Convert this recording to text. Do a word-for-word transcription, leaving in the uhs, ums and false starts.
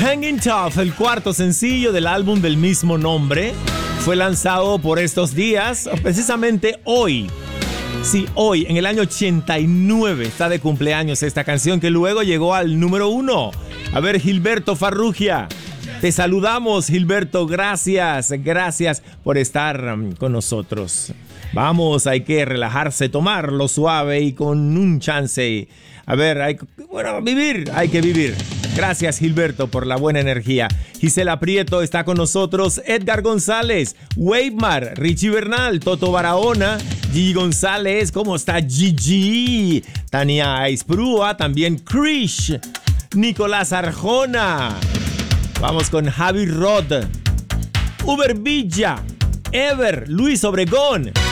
Hanging Tough, el cuarto sencillo del álbum del mismo nombre, fue lanzado por estos días, precisamente hoy. Sí, hoy, en el año ochenta y nueve, está de cumpleaños esta canción que luego llegó al número uno. A ver, Gilberto Farrugia, te saludamos, Gilberto, gracias, gracias por estar um, con nosotros. Vamos, hay que relajarse, tomarlo suave y con un chance. A ver, hay, bueno, vivir, hay que vivir. Gracias, Gilberto, por la buena energía. Gisela Prieto está con nosotros, Edgar González, Weimar, Richie Bernal, Toto Barahona, Gigi González, ¿cómo está Gigi? Tania Aisprúa, también Krish, Nicolás Arjona. Vamos con Javi Rod, Uber Villa, Ever, Luis Obregón,